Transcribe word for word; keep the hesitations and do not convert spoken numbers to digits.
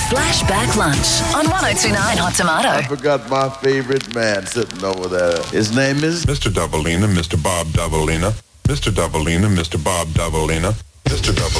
Flashback Lunch on one oh two point nine Hot Tomato. I forgot my favorite man sitting over there. His name is Mister Doubleina, Mister Bob Doubleina, Mister Doubleina, Mister Bob Doubleina, Mister Double.